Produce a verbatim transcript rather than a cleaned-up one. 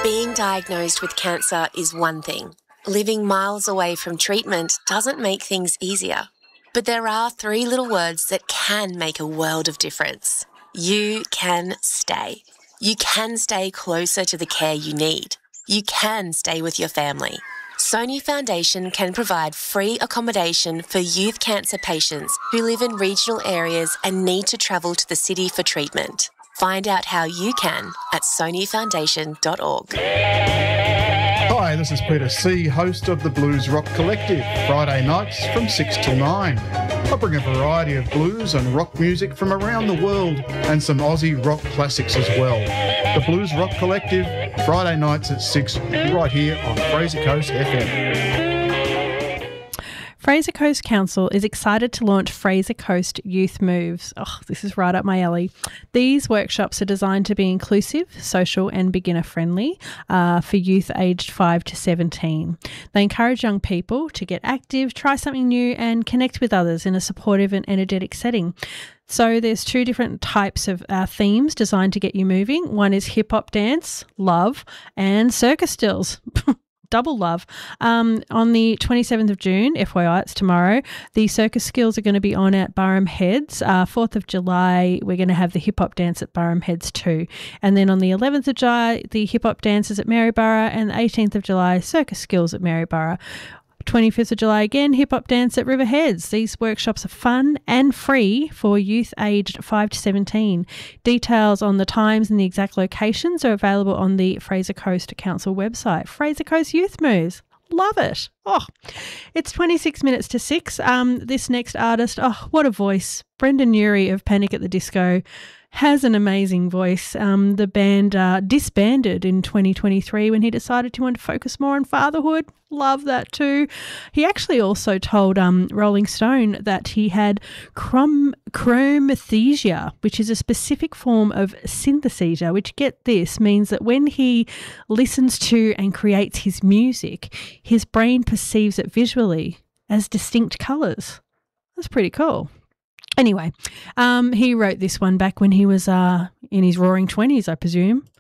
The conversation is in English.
Being diagnosed with cancer is one thing. Living miles away from treatment doesn't make things easier. But there are three little words that can make a world of difference. You can stay. You can stay closer to the care you need. You can stay with your family. Sony Foundation can provide free accommodation for youth cancer patients who live in regional areas and need to travel to the city for treatment. Find out how you can at sony foundation dot org. Hi, this is Peter C., host of the Blues Rock Collective, Friday nights from six till nine. I bring a variety of blues and rock music from around the world and some Aussie rock classics as well. The Blues Rock Collective, Friday nights at six, right here on Fraser Coast F M. Fraser Coast Council is excited to launch Fraser Coast Youth Moves. Oh, this is right up my alley. These workshops are designed to be inclusive, social and beginner-friendly uh, for youth aged five to seventeen. They encourage young people to get active, try something new and connect with others in a supportive and energetic setting. So there's two different types of uh, themes designed to get you moving. One is hip-hop dance, love, and circus stills. Double love. Um, on the twenty-seventh of June, F Y I, it's tomorrow, the circus skills are going to be on at Burham Heads. Uh, fourth of July, we're going to have the hip-hop dance at Burham Heads too. And then on the eleventh of July, the hip-hop dances at Maryborough, and the eighteenth of July, circus skills at Maryborough. twenty-fifth of July again, hip-hop dance at River Heads. These workshops are fun and free for youth aged five to seventeen. Details on the times and the exact locations are available on the Fraser Coast Council website. Fraser Coast Youth Moves. Love it. Oh, it's twenty-six minutes to six. Um, this next artist, oh, what a voice. Brendan Urie of Panic at the Disco has an amazing voice. Um, the band uh, disbanded in twenty twenty-three when he decided to want to focus more on fatherhood. Love that too. He actually also told um, Rolling Stone that he had chrom- chromesthesia, which is a specific form of synesthesia, which, get this, means that when he listens to and creates his music, his brain perceives it visually as distinct colours. That's pretty cool. Anyway, um, he wrote this one back when he was uh, in his roaring twenties, I presume.